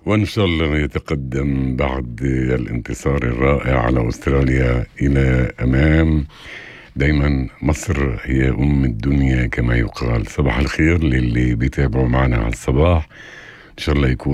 وإن شاء الله يتقدم بعد الانتصار الرائع على أستراليا إلى أمام. دايما مصر هي أم الدنيا كما يقال. صباح الخير للي بيتابعوا معنا على الصباح، إن شاء الله يكون